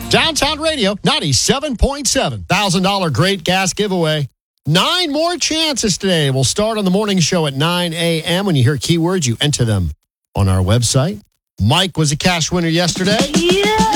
Downtown Radio 97.7. $1,000 great gas giveaway. 9 more chances today. We'll start on the morning show at 9 a.m. When you hear keywords, you enter them on our website. Mike was a cash winner yesterday. Yeah.